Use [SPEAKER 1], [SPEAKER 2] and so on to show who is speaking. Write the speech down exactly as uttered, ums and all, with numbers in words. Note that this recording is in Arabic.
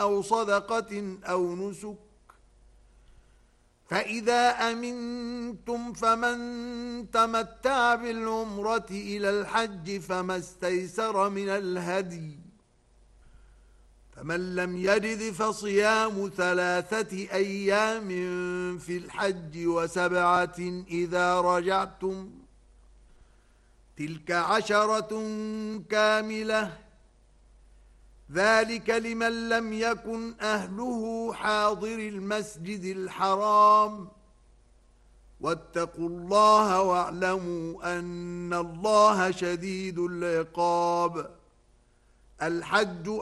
[SPEAKER 1] أو صدقة أو نسك، فإذا أمنتم فمن تمتع بالعمرة إلى الحج فما استيسر من الهدي، فمن لم يجد فصيام ثلاثة أيام في الحج وسبعة إذا رجعتم، تلك عشرة كاملة، ذلك لمن لم يكن أهله حاضر المسجد الحرام، واتقوا الله واعلموا أن الله شديد العقاب. الحج